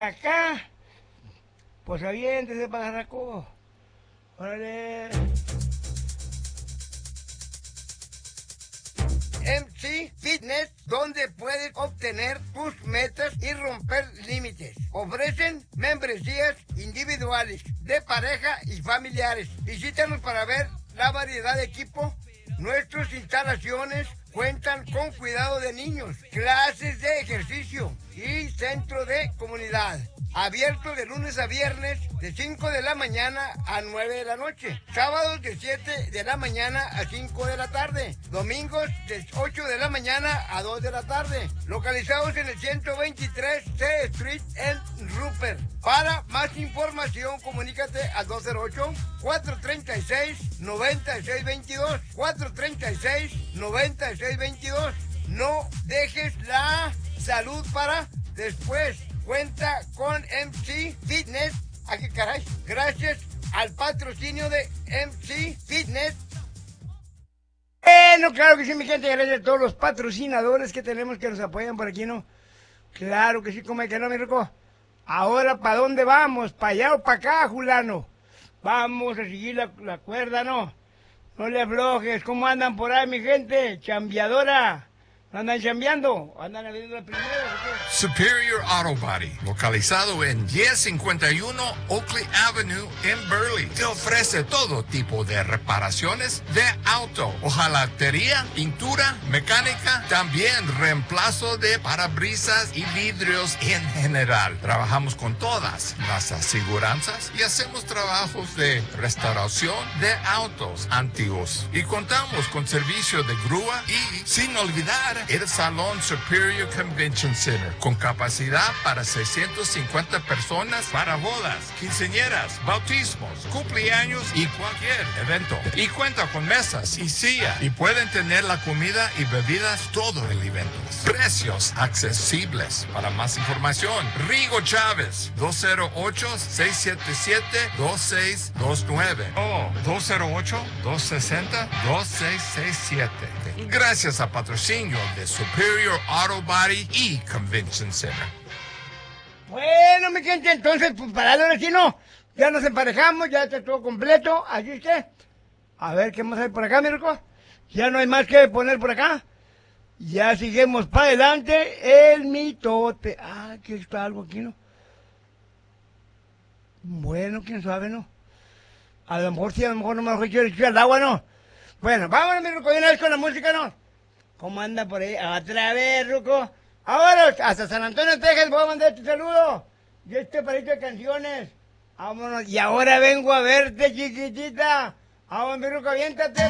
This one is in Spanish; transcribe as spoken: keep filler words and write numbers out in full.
Acá, pues aviéntese para Jarraco. Órale. M C Fitness, donde puedes obtener tus metas y romper límites. Ofrecen membresías individuales, de pareja y familiares. Visítanos para ver la variedad de equipo. Nuestras instalaciones cuentan con cuidado de niños, clases de ejercicio y centro de comunidad. Abierto de lunes a viernes de cinco de la mañana a nueve de la noche. Sábados de siete de la mañana a cinco de la tarde. Domingos de ocho de la mañana a dos de la tarde. Localizados en el ciento veintitrés C Street en Rupert. Para más información, comunícate al dos cero ocho, cuatro tres seis, nueve seis dos dos. cuatro tres seis, nueve seis dos dos. No dejes la salud para después. Cuenta con M C Fitness. Aquí, caray. Gracias al patrocinio de M C Fitness. Bueno, claro que sí, mi gente. Gracias a todos los patrocinadores que tenemos que nos apoyan por aquí, ¿no? Claro que sí, como es que no, mi rico. Ahora, ¿para dónde vamos? ¿Para allá o para acá, Julano? Vamos a seguir la, la cuerda, ¿no? No le aflojes. ¿Cómo andan por ahí, mi gente? Chambeadora. ¿Andan chambeando? ¿Andan viendo la primera? Superior Auto Body, localizado en diez cincuenta y uno Oakley Avenue en Burley, te ofrece todo tipo de reparaciones de auto, hojalatería, pintura, mecánica, también reemplazo de parabrisas y vidrios en general. Trabajamos con todas las aseguranzas y hacemos trabajos de restauración de autos antiguos. Y contamos con servicio de grúa y, sin olvidar, el Salón Superior Convention Center, con capacidad para seiscientas cincuenta personas para bodas, quinceañeras, bautismos, cumpleaños y cualquier evento. Y cuenta con mesas y sillas y pueden tener la comida y bebidas todo el evento. Precios accesibles. Para más información, Rigo Chávez, dos cero ocho, seis siete siete, dos seis dos nueve o dos cero ocho, dos seis cero, dos seis seis siete. Gracias a patrocinio de Superior Auto Body y Convention Center. Bueno, mi gente, entonces, pues para ahora sí no. Ya nos emparejamos, ya está todo completo. Así es que, a ver qué más hay por acá, mi rico. Ya no hay más que poner por acá. Ya seguimos para adelante. El mitote. Ah, aquí está algo aquí, ¿no? Bueno, quién sabe, ¿no? A lo mejor sí, a lo mejor no me lo quiero echar al agua, ¿no? Bueno, vámonos, mi rico, de una vez con la música, ¿no? ¿Cómo anda por ahí? Otra vez, Ruco. Ahora, hasta San Antonio, Texas, voy a mandar este saludo. Y este parito de canciones. Vámonos. Y ahora vengo a verte, chiquitita. Vámonos, mi Ruco, aviéntate.